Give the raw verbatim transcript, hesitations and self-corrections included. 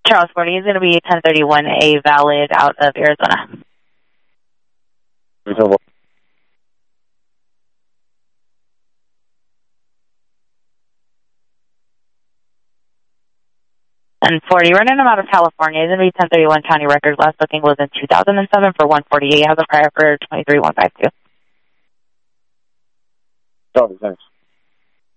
Charles forty is going to be ten thirty-one A valid out of Arizona. And forty, running them out of California, is going to be ten thirty-one County Records. Last booking was in two thousand seven for one forty-eight. Has a prior for twenty-three one fifty-two. Copy, thanks.